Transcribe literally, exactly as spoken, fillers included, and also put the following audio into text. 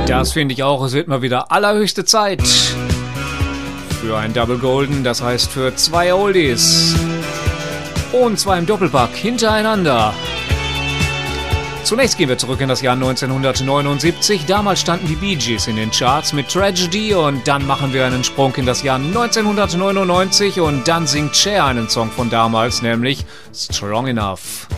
Das finde ich auch. Es wird mal wieder allerhöchste Zeit für ein Double Golden, das heißt für zwei Oldies. Und zwar im Doppelpack hintereinander. Zunächst gehen wir zurück in das Jahr neunzehnhundertneunundsiebzig. Damals standen die Bee Gees in den Charts mit Tragedy und dann machen wir einen Sprung in das Jahr neunzehnhundertneunundneunzig und dann singt Cher einen Song von damals, nämlich Strong Enough.